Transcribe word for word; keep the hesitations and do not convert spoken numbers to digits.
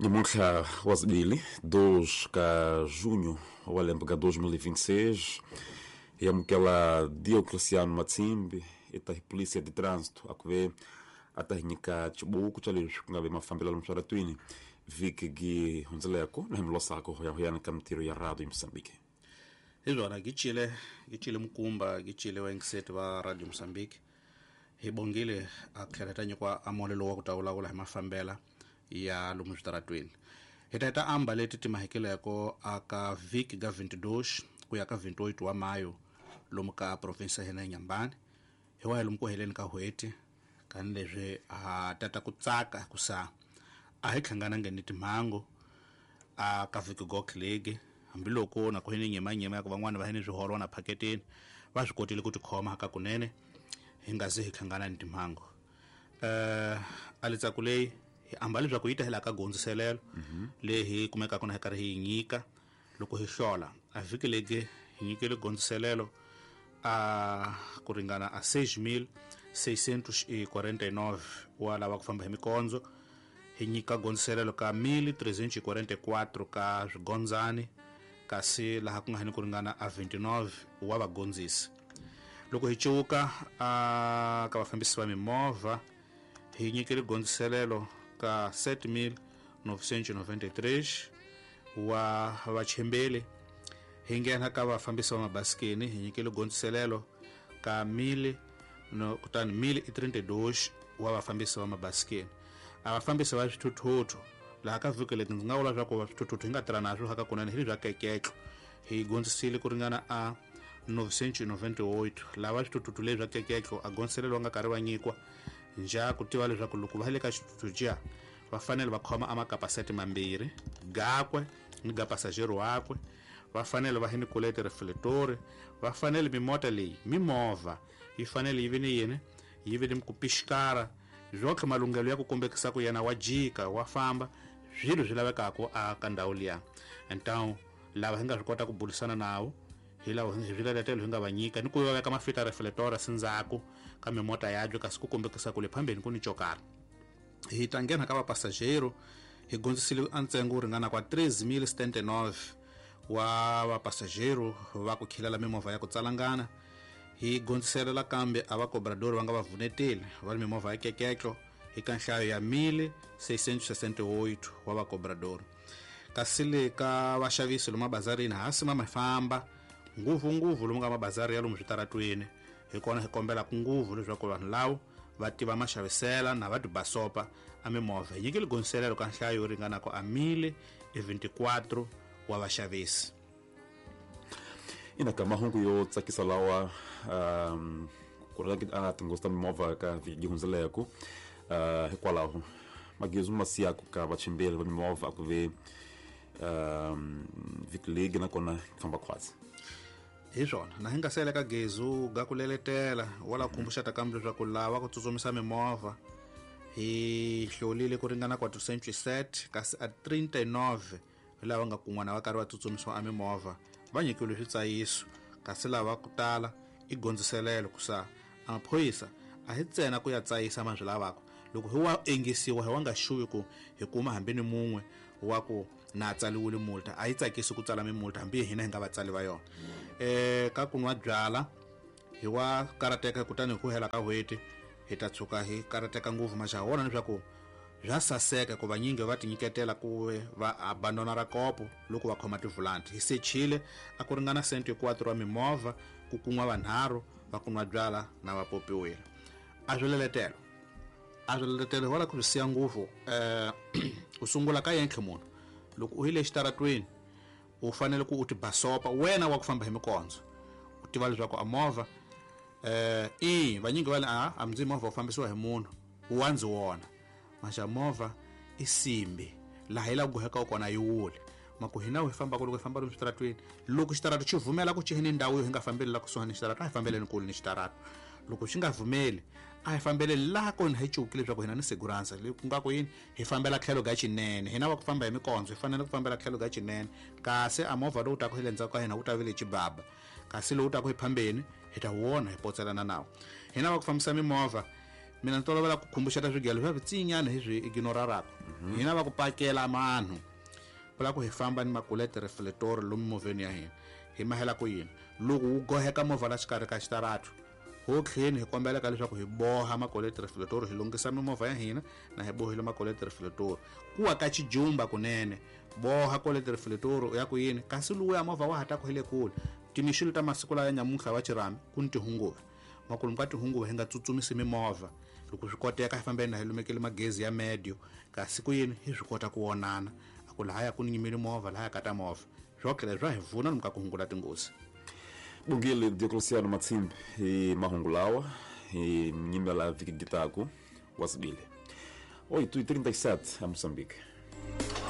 Nyamunkha wazibili dois ka junho walemba dois mil e vinte e seis yamukela Diocleciano Matsimbi ita polícia de trânsito akuve atahinyika chibuku chali ngabe mafambela lumshara twini viki gi hunzeleko na himlosako ya huyana kamtiro ya radio Mozambique. Izona gichile gichile mkumba gichile wengiseti wa radio Mozambique hibongile akheretanya kwa amolelo wa kutawula kula mafambela ya lumshtaratwini hetata amba leti timahikeleko aka viki ga twenty-two kuya ka twenty-eight wa mayo lomka province hena Nyambane hewa lomko heleni ka hweti kanlezwe a tata kutsaka kusa a hikhangana ngeni timango a ka viki go klege ambiloko na koheni nyema nyema ya van'wana va hene swiholo na paketeni va swi kotile ku tikhoma ka kunene hingazi hikhangana ni timango eh alitsakulei ambali bya ku yita hela ka gonziselelo lehi kumeka kona hekari hi nyika loko hi hlola a viki lege hi nyikele gonziselelo a ku ringana a six mil seiscentos e quarenta e nove wa lava ku famba hi mikondzo hi nyika gonziselelo ka mil trezentos e quarenta e quatro ka swigondzani kasi laha ku nga hani ku ringana a twenty-nine wa vagondzisi loko hi cuka a ka vafambisi va mimovha hi nyikele gonziselelo ka seven mil novecentos e noventa e três wa vachembele hi ngena ka vafambisi va mabasikeni hi nyikele gonziselelo ka mil no kutani mil e thirty-two wa vafambisi va mabasikeni a vafambisi va swithuthuthu laha ka vhiki leti ndzi nga vula swa ku va swithuthuthu hi nga tirha naswo haka kunene hi bya keketlo hi gonzisile ku ringana a novecentos e noventa e oito lava swithuthuthu lebyi keketlo a gonziselelo nga karhi va nyikwa nja ku tiva leswaku loko va le ka xitutujiya va fanele va khoma amakapaseti mambirhi gakwe ni ga pasajero wakwe va fanele va hini kulete reflector va fanele mimota leyi mimovha yi fanele yi ve ni yini yi ve ni kupishikara zwotlhe malungelo ya ku kombekisa ku yena wa jika wa famba zwilo swi lavekako a ka ndhawu liya então lava hi nga swi kota ku bulisana nawo hi lawa hi vileletelo hi nga va nyika ni ku veka mafita reflector sindzako ka mimota yadyo kasi ku kombekisa ku le phambeni ku ni chokara hi tangena ka va pasajero hi gonzisile antsengo ringana kwa three mil seventy-nine wa va pasajero va ku khilela mimovha ya ku tsalangana hi gonziselela kambe a va cobrador va nga va vuneteli va mimovha ya keketlo hi ka nhlayo ya mil seiscentos e sessenta e oito wa va cobrador kasi le ka vaxavisi lomu mabazarini hasi ma mafamba nguvu nguvu lomu nga mabazari ya lomu switaratweni hi kona hi kombela ku nguvu leswaku vanhu lawo va tiva maxavisela na va tibasopa a mimovha hi nyikile gonziselelo ka nhlayo yo ringanako a mil e twenty-four wa vaxavisi ina ka mahungu yo tsakisa lawa um ku ri a tingozi ta mimovha ka vigi hunzeleko uh hikwalaho magizo masiyako ka vachimbeli va mimovha ku ve um vikilegi na kona famba khwatsi hi swona na hinga sele ka gezu ga ku leletela wala kumbusha ta kambe leswaku lava ku tsutsumisa mimovha hi hlolile ku ringana kwa twenty-seven kasi a thirty-nine lava nga kun'wana va karhi va tsutsumisiwa a mimovha va nyikiwile switsayiso kasi lava ku tala i gonziselelo kusa amaphoyisa a hi tsena ku ya tsayisa manzwi lavako loko hi wa engisiwa hi wa nga xuvi ku hi kuma hambi ni mun'we wa ku na tsaliwile multa a yi tsakisi ku tsala mimulta hambi hina hi nga vatsali va yona eh ka kunwa byala hi wa karateka kutani ku hela ka hweti hi ta tshuka hi karateka nguvu maxa wona leswaku bya saseka ku vanyingi va tinyiketela ku va abandona ra kopo loko va khoma tivulanti hi sechile a ku ringana senti four wa mimovha ku kunwa vanharhu va kunwa byala na va popiwile a zwileletelo a zwileletelo wala ku siya nguvu eh u sungula ka yenhle munhu loko u hile xitaratweni u fanele ku u ti basopa wena wa ku famba hi mikondzo u tiva leswaku a movha eh i vanyingi va le a amdzi movha u fambisiwa hi munhu wa ndzi wona maxa movha i simbi laha yi la ku heka kona yi wule maku hina u famba ku loko hi famba lomu xitaratweni loko xitarato xi vumela ku chihini ndhawu yo hi nga fambeli la kusuhani xitarato a hi fambeleni kule ni xitarato loko xi nga vumeli a hi fambeleni laha kona hi cukile leswaku hina ni segurança leyi ku nga ku yini hi fambela tlhelo ga xinene hina va ku famba hi mikondzo hi fanele ku fambela tlhelo ga xinene kasi a movha lowu ta ku hi le ndzhaku ka hina wu ta vile xibaba kasi lowu ta ku hi phambeni hi ta wona hi potselana nawo hina va ku fambisa mimovha mina ntolovela ku khumbuxeta swigelo swa vitsinyana hi swi ignoraraka hina va ku pakela manu pula ku hi famba ni makulete reflector lomu moveni ya hina hi mahela ku yini loko u goheka movha la xikarhi ka xitaratu ho tlheni hi kombela ka leswaku hi boha makulete reflector hi lunghisa mimovha ya hina na hi bohile makulete reflector kuwa ka xijumba kunene boha kulete reflector ya ku yini kasi luwa ya movha wa hata ku hele kule timixilo ta masiku la ya nyamuntlha wa chirami ku ni tihunguva makulu ka tihunguva hi nga tsutsumisi mimovha loko swi koteka hi fambeni na hi lumekele magezi ya medio kasi ku yini hi swi kota ku onana aku lahaya ku nyimile movha lahaya kata movha zwokele zwa hi vuna lumka ku hungula tinghozi Bongile Diocleciano Matsimbi hi mahungulawa hi nyimela viki gitaku wasibile oito e trinta e sete a Moçambique.